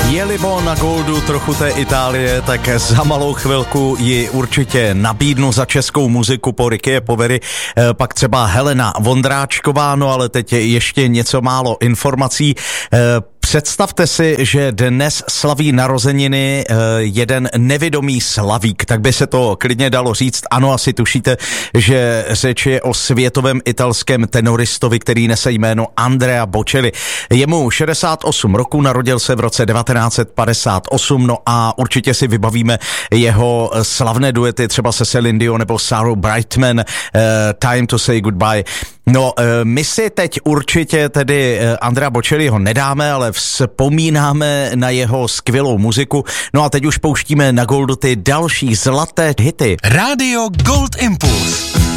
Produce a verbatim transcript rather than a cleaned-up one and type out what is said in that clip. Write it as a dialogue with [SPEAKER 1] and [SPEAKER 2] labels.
[SPEAKER 1] Je-libo na Goldu trochu té Itálie, tak za malou chvilku ji určitě nabídnu za českou muziku po Ricky Povery, pak třeba Helena Vondráčková, no ale teď ještě něco málo informací. Představte si, že dnes slaví narozeniny jeden nevidomý slavík, tak by se to klidně dalo říct. Ano, asi tušíte, že řeč je o světovém italském tenoristovi, který nese jméno Andrea Bocelli. Je mu šedesát osm roku, narodil se v roce devatenáct set padesát osm, no a určitě si vybavíme jeho slavné duety třeba se Celine Dion nebo Sarah Brightman, uh, Time to Say Goodbye. No, my si teď určitě tedy Andrea Bocelliho nedáme, ale vzpomínáme na jeho skvělou muziku. No a teď už pouštíme na Goldu ty další zlaté hity.
[SPEAKER 2] Rádio Gold Impuls.